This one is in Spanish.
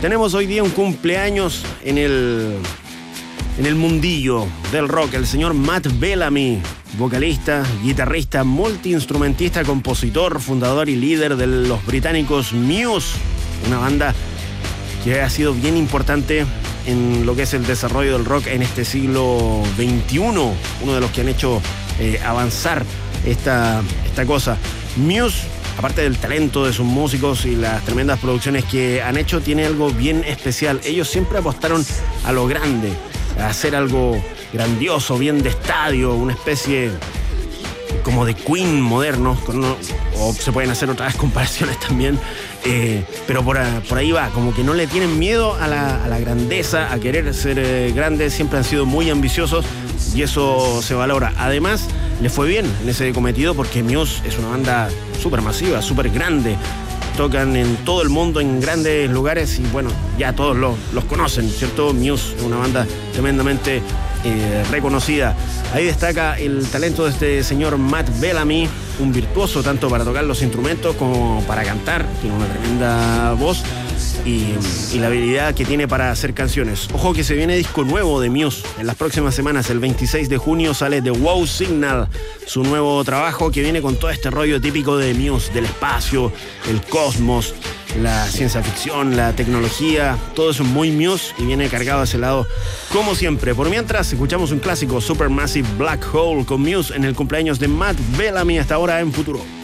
Tenemos hoy día un cumpleaños en el mundillo del rock, el señor Matt Bellamy, vocalista, guitarrista, multiinstrumentista, compositor, fundador y líder de los británicos Muse, una banda que ha sido bien importante en lo que es el desarrollo del rock en este siglo XXI, uno de los que han hecho avanzar esta cosa. Muse, aparte del talento de sus músicos y las tremendas producciones que han hecho, tiene algo bien especial. Ellos siempre apostaron a lo grande, a hacer algo grandioso, bien de estadio, una especie como de Queen moderno, o se pueden hacer otras comparaciones también, pero por ahí va, como que no le tienen miedo a la grandeza, a querer ser grandes, siempre han sido muy ambiciosos y eso se valora. Además, le fue bien en ese cometido porque Muse es una banda súper masiva, súper grande. Tocan en todo el mundo, en grandes lugares y bueno, ya todos los conocen, ¿cierto? Muse es una banda tremendamente reconocida. Ahí destaca el talento de este señor Matt Bellamy, un virtuoso tanto para tocar los instrumentos como para cantar. Tiene una tremenda voz y la habilidad que tiene para hacer canciones. Ojo que se viene disco nuevo de Muse en las próximas semanas. El 26 de junio sale The Wow Signal, su nuevo trabajo que viene con todo este rollo típico de Muse, del espacio, el cosmos, la ciencia ficción, la tecnología, todo eso muy Muse y viene cargado a ese lado como siempre. Por mientras, escuchamos un clásico, Supermassive Black Hole con Muse en el cumpleaños de Matt Bellamy, hasta ahora en Futuro.